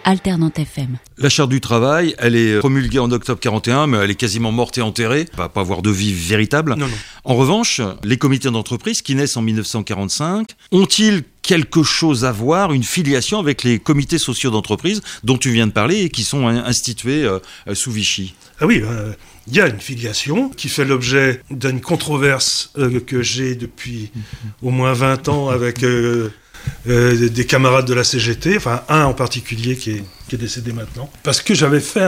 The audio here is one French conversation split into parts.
Alternante FM. La charte du travail, elle est promulguée en octobre 41, mais elle est quasiment morte et enterrée. Elle va pas avoir de vie véritable. Non. En revanche, les comités d'entreprise qui naissent en 1945, ont-ils quelque chose à voir, une filiation avec les comités sociaux d'entreprise dont tu viens de parler et qui sont institués sous Vichy ? Ah oui, il y a une filiation qui fait l'objet d'une controverse que j'ai depuis au moins 20 ans avec des camarades de la CGT, enfin un en particulier qui est décédé maintenant. Parce que j'avais fait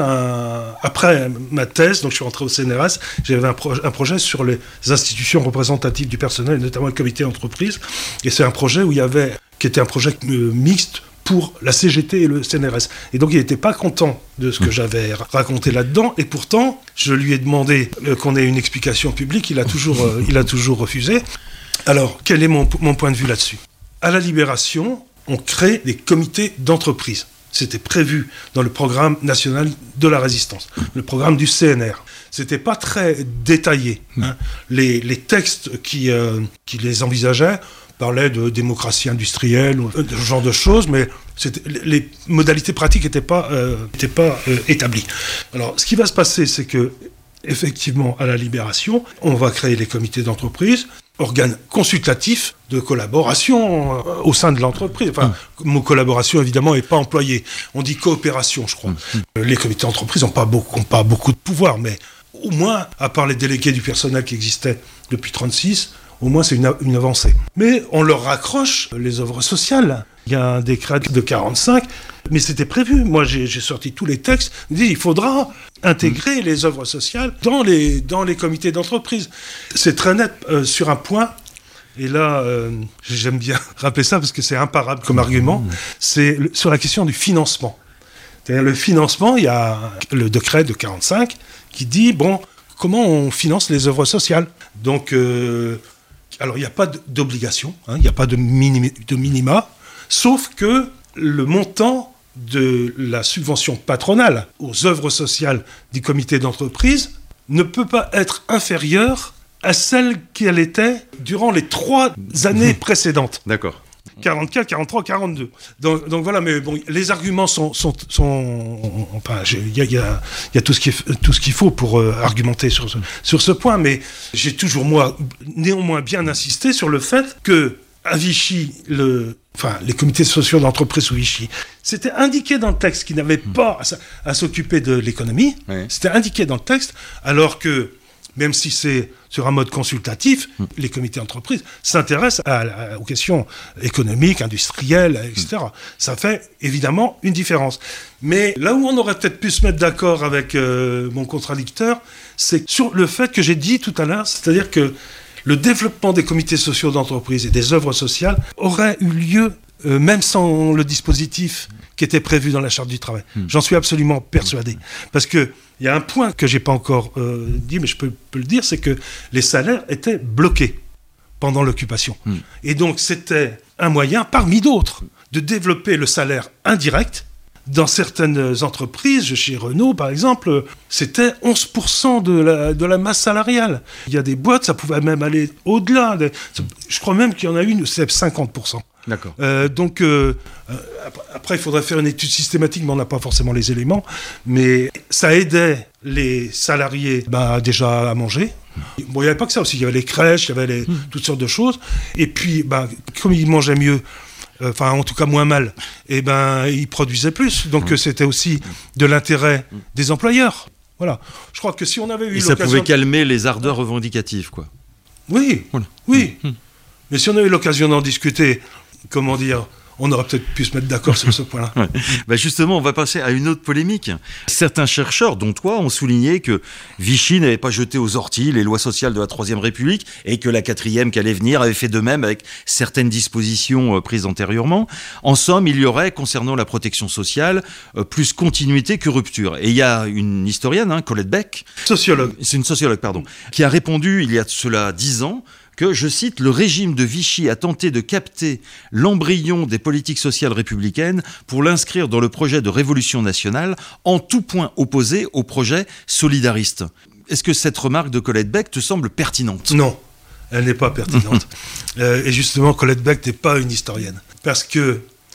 après ma thèse, donc je suis rentré au CNRS, j'avais un projet sur les institutions représentatives du personnel, notamment le comité d'entreprise. Et c'est un projet qui était un projet mixte pour la CGT et le CNRS. Et donc il n'était pas content de ce que j'avais raconté là-dedans, et pourtant je lui ai demandé qu'on ait une explication publique, il a toujours refusé. Alors quel est mon point de vue là-dessus ? À la Libération, on crée des comités d'entreprise. C'était prévu dans le programme national de la résistance, le programme du CNR. C'était pas très détaillé. Les textes qui les envisageaient parlaient de démocratie industrielle, ou ce genre de choses, mais les modalités pratiques n'étaient pas établies. Alors, ce qui va se passer, c'est que, effectivement, à la Libération, on va créer les comités d'entreprise, organe consultatif de collaboration au sein de l'entreprise. Enfin, mot collaboration, évidemment, n'est pas employé. On dit coopération, je crois. Les comités d'entreprise n'ont pas beaucoup de pouvoir, mais au moins, à part les délégués du personnel qui existaient depuis 1936, au moins c'est une avancée. Mais on leur raccroche les œuvres sociales. Il y a un décret de 1945, mais c'était prévu. Moi, j'ai sorti tous les textes. Il faudra intégrer les œuvres sociales dans les comités d'entreprise. C'est très net sur un point. Et là, j'aime bien rappeler ça parce que c'est imparable comme argument. C'est sur la question du financement. C'est-à-dire le financement, il y a le décret de 1945 qui dit, comment on finance les œuvres sociales ? Donc, alors il n'y a pas d'obligation, il n'y a pas de minima, sauf que le montant de la subvention patronale aux œuvres sociales du comité d'entreprise ne peut pas être inférieur à celle qu'elle était durant les 3 années précédentes. D'accord. 44, 43, 42. Donc voilà, mais bon, les arguments sont enfin, il y a tout ce qu'il faut pour argumenter sur ce point, mais j'ai toujours néanmoins bien insisté sur le fait que à Vichy, les comités sociaux d'entreprise sous Vichy, c'était indiqué dans le texte qu'ils n'avaient pas à s'occuper de l'économie. Oui. C'était indiqué dans le texte, alors que même si c'est sur un mode consultatif, les comités d'entreprise s'intéressent aux questions économiques, industrielles, etc. Ça fait évidemment une différence. Mais là où on aurait peut-être pu se mettre d'accord avec mon contradicteur, c'est sur le fait que j'ai dit tout à l'heure, c'est-à-dire que le développement des comités sociaux d'entreprise et des œuvres sociales aurait eu lieu même sans le dispositif qui était prévu dans la charte du travail. J'en suis absolument persuadé. Parce qu'il y a un point que je n'ai pas encore dit, mais je peux le dire, c'est que les salaires étaient bloqués pendant l'occupation. Et donc c'était un moyen, parmi d'autres, de développer le salaire indirect. Dans certaines entreprises, chez Renault par exemple, c'était 11% de la masse salariale. Il y a des boîtes, ça pouvait même aller au-delà. Je crois même qu'il y en a une où c'est 50%. D'accord. Donc, après, il faudrait faire une étude systématique, mais on n'a pas forcément les éléments. Mais ça aidait les salariés déjà à manger. Bon, il n'y avait pas que ça aussi. Il y avait les crèches, il y avait toutes sortes de choses. Et puis, comme ils mangeaient mieux, enfin en tout cas moins mal, ils produisaient plus. Donc c'était aussi de l'intérêt des employeurs. Voilà. Je crois que si on avait eu l'occasion... ça pouvait calmer les ardeurs revendicatives, quoi. Oui, voilà. Oui. Mais si on a eu l'occasion d'en discuter, comment dire, on aurait peut-être pu se mettre d'accord sur ce point-là. Ouais. Justement, on va passer à une autre polémique. Certains chercheurs, dont toi, ont souligné que Vichy n'avait pas jeté aux orties les lois sociales de la Troisième République et que la quatrième qui allait venir avait fait de même avec certaines dispositions prises antérieurement. En somme, il y aurait, concernant la protection sociale, plus continuité que rupture. Et il y a une historienne, Colette Beck. Sociologue. C'est une sociologue, qui a répondu, il y a de cela 10 ans, que, je cite, « Le régime de Vichy a tenté de capter l'embryon des politiques sociales républicaines pour l'inscrire dans le projet de révolution nationale, en tout point opposé au projet solidariste ». Est-ce que cette remarque de Colette Beck te semble pertinente ? Non, elle n'est pas pertinente. Et justement, Colette Beck n'est pas une historienne. Parce que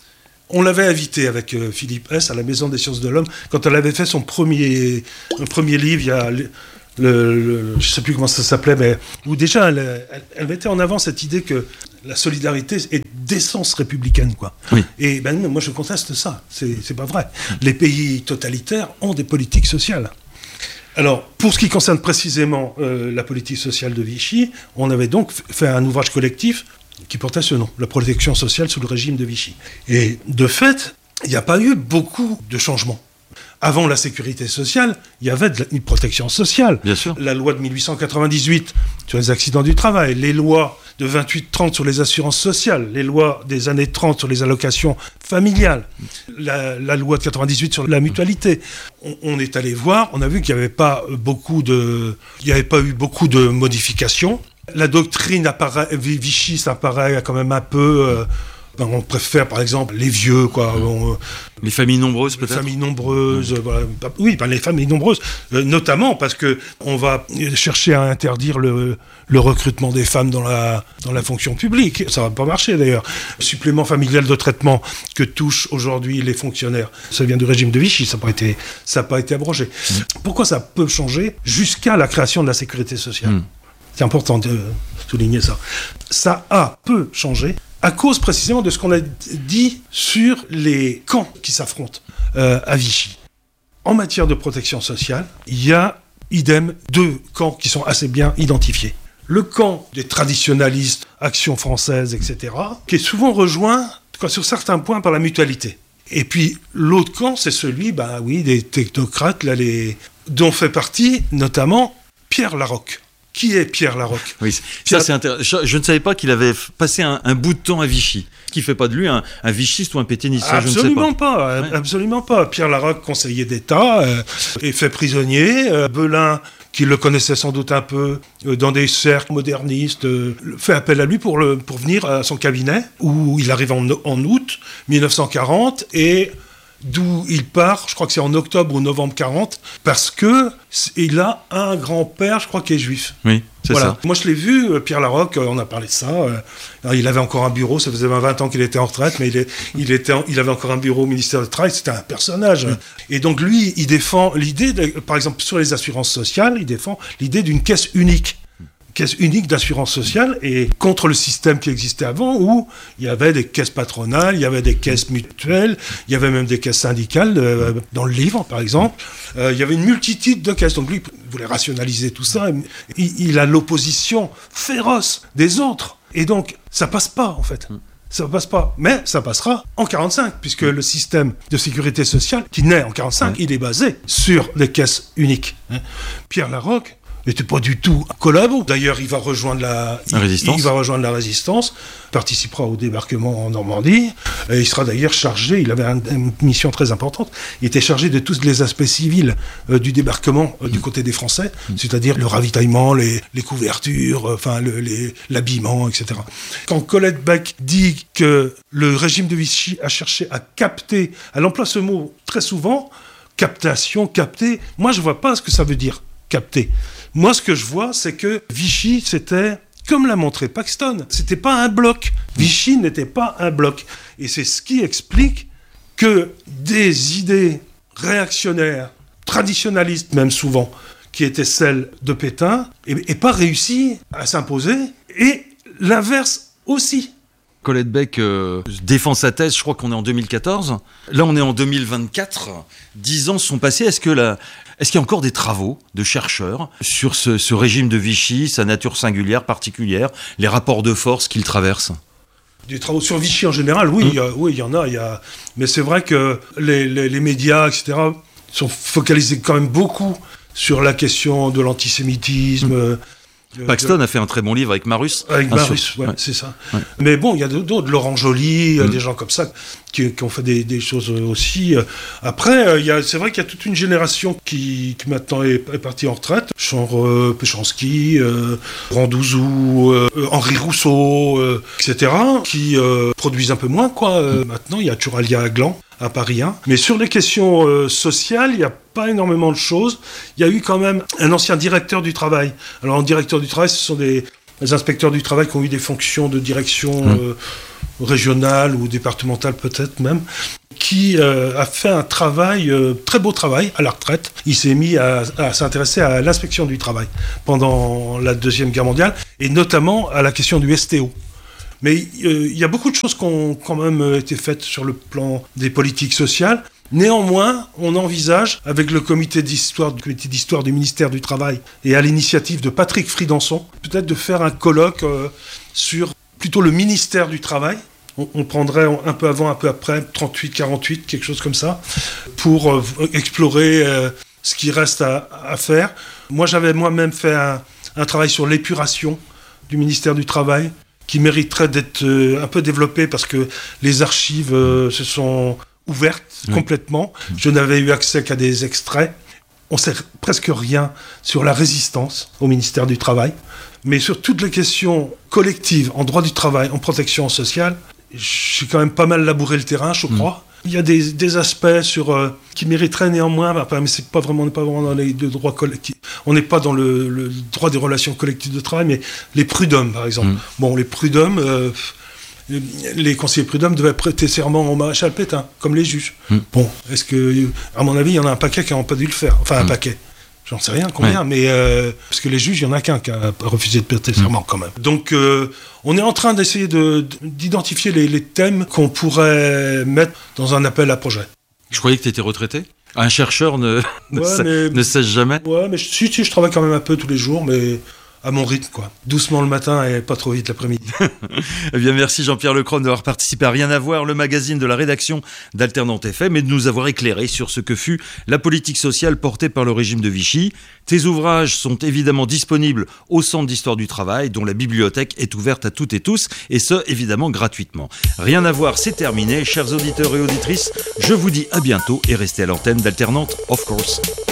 On l'avait invité avec Philippe Hess à la Maison des Sciences de l'Homme quand elle avait fait son premier livre, il y a je ne sais plus comment ça s'appelait, mais où déjà elle mettait en avant cette idée que la solidarité est d'essence républicaine, quoi. Oui. Et moi je conteste ça, c'est pas vrai. Les pays totalitaires ont des politiques sociales. Alors, pour ce qui concerne précisément la politique sociale de Vichy, on avait donc fait un ouvrage collectif qui portait ce nom, la protection sociale sous le régime de Vichy. Et de fait, il n'y a pas eu beaucoup de changements. Avant la sécurité sociale, il y avait une protection sociale. Bien sûr. La loi de 1898 sur les accidents du travail, les lois de 28-30 sur les assurances sociales, les lois des années 30 sur les allocations familiales, la loi de 98 sur la mutualité. On est allé voir, on a vu qu'il n'y avait pas eu beaucoup de modifications. La doctrine Vichy, ça paraît quand même un peu... on préfère, par exemple, les vieux, quoi. Les familles nombreuses, peut-être. Les familles nombreuses, voilà. Oui, les familles nombreuses, notamment parce que on va chercher à interdire le recrutement des femmes dans la fonction publique. Ça va pas marcher, d'ailleurs. Le supplément familial de traitement que touchent aujourd'hui les fonctionnaires, ça vient du régime de Vichy, ça n'a pas été abrogé. Pourquoi ça peut changer jusqu'à la création de la sécurité sociale ? C'est important de souligner ça. Ça a peu changé à cause précisément de ce qu'on a dit sur les camps qui s'affrontent à Vichy. En matière de protection sociale, il y a, idem, 2 camps qui sont assez bien identifiés. Le camp des traditionalistes, Action française, etc., qui est souvent rejoint, sur certains points, par la mutualité. Et puis, l'autre camp, c'est celui, des technocrates, dont fait partie, notamment, Pierre Laroque. Qui est Pierre Laroque ? Oui, ça c'est intéressant. Je ne savais pas qu'il avait passé un bout de temps à Vichy. Ce qui ne fait pas de lui un vichiste ou un pétainiste. Absolument pas. Ouais. Absolument pas. Pierre Laroque, conseiller d'État, est fait prisonnier. Belin, qui le connaissait sans doute un peu dans des cercles modernistes, fait appel à lui pour venir à son cabinet, où il arrive en août 1940 et... d'où il part, je crois que c'est en octobre ou novembre 40, parce que il a un grand-père, je crois, qui est juif. Oui, c'est ça. Moi, je l'ai vu, Pierre Laroque, on a parlé de ça. Il avait encore un bureau, ça faisait 20 ans qu'il était en retraite, mais il avait encore un bureau au ministère du Travail, c'était un personnage. Et donc, lui, il défend l'idée, par exemple, sur les assurances sociales, il défend l'idée d'une caisse unique d'assurance sociale et contre le système qui existait avant où il y avait des caisses patronales, il y avait des caisses mutuelles, il y avait même des caisses syndicales dans le livre par exemple. Il y avait une multitude de caisses. Donc lui il voulait rationaliser tout ça. Il a l'opposition féroce des autres et donc ça passe pas en fait. Ça passe pas, mais ça passera en 45 puisque le système de sécurité sociale qui naît en 45, il est basé sur des caisses uniques. Pierre Laroque n'était pas du tout un collabo. D'ailleurs, il va rejoindre la résistance, participera au débarquement en Normandie, et il sera d'ailleurs chargé, il avait une mission très importante, il était chargé de tous les aspects civils du débarquement du côté des Français, c'est-à-dire le ravitaillement, les couvertures, l'habillement, etc. Quand Colette Beck dit que le régime de Vichy a cherché à capter, elle emploie ce mot très souvent, captation, capter, moi je vois pas ce que ça veut dire, capter. Moi, ce que je vois, c'est que Vichy, c'était, comme l'a montré Paxton, c'était pas un bloc. Vichy n'était pas un bloc. Et c'est ce qui explique que des idées réactionnaires, traditionnalistes même souvent, qui étaient celles de Pétain, n'aient pas réussi à s'imposer, et l'inverse aussi. Colette Beck défend sa thèse, je crois qu'on est en 2014. Là, on est en 2024. 10 ans se sont passés. Est-ce qu'il y a encore des travaux de chercheurs sur ce régime de Vichy, sa nature singulière, particulière, les rapports de force qu'il traverse ? Des travaux sur Vichy en général, oui, il y en a. Mais c'est vrai que les médias, etc., sont focalisés quand même beaucoup sur la question de l'antisémitisme. Paxton a fait un très bon livre avec Marus. C'est ça. Ouais. Mais bon, il y a d'autres, Laurent Joly, des gens comme ça, qui ont fait des choses aussi. Après, c'est vrai qu'il y a toute une génération qui maintenant est partie en retraite. Péchanski, Randouzou, Henri Rousseau, etc., qui produisent un peu moins, quoi. Maintenant, il y a Turalia Aglan à Paris 1. Mais sur les questions sociales, il n'y a pas énormément de choses. Il y a eu quand même un ancien directeur du travail. Alors, en directeur du travail, ce sont des inspecteurs du travail qui ont eu des fonctions de direction régionale ou départementale peut-être même, qui a fait un travail, très beau travail, à la retraite. Il s'est mis à s'intéresser à l'inspection du travail pendant la Deuxième Guerre mondiale, et notamment à la question du STO. Mais il y a beaucoup de choses qui ont quand même été faites sur le plan des politiques sociales. Néanmoins, on envisage, avec le comité d'histoire du ministère du Travail et à l'initiative de Patrick Fridanson, peut-être de faire un colloque sur plutôt le ministère du Travail. On prendrait un peu avant, un peu après, 38-48, quelque chose comme ça, pour explorer ce qui reste à faire. Moi, j'avais moi-même fait un travail sur l'épuration du ministère du Travail, qui mériterait d'être un peu développé parce que les archives se sont ouvertes complètement. Je n'avais eu accès qu'à des extraits. On ne sait presque rien sur la résistance au ministère du Travail. Mais sur toutes les questions collectives, en droit du travail, en protection sociale, j'ai quand même pas mal labouré le terrain, je crois. Il y a des aspects qui mériteraient néanmoins, mais c'est pas vraiment, on n'est pas vraiment dans les droits collectifs. On n'est pas dans le droit des relations collectives de travail, mais les prud'hommes, par exemple. Bon, les prud'hommes, les conseillers prud'hommes devaient prêter serment au maréchal Pétain, comme les juges. Bon, est-ce que, à mon avis, il y en a un paquet qui n'ont pas dû le faire. Enfin, un paquet. J'en sais rien combien, mais parce que les juges, il n'y en a qu'un qui a refusé de prêter serment quand même. Donc, on est en train d'essayer d'identifier les thèmes qu'on pourrait mettre dans un appel à projet. Je croyais que tu étais retraité. Un chercheur ne cesse jamais. Ouais, mais je travaille quand même un peu tous les jours, mais à mon rythme, quoi. Doucement le matin et pas trop vite l'après-midi. Eh bien, merci Jean-Pierre Lecrone d'avoir participé à Rien à voir, le magazine de la rédaction d'Alternante FM, et de nous avoir éclairé sur ce que fut la politique sociale portée par le régime de Vichy. Tes ouvrages sont évidemment disponibles au Centre d'Histoire du Travail, dont la bibliothèque est ouverte à toutes et tous, et ce, évidemment, gratuitement. Rien à voir, c'est terminé. Chers auditeurs et auditrices, je vous dis à bientôt et restez à l'antenne d'Alternante, of course.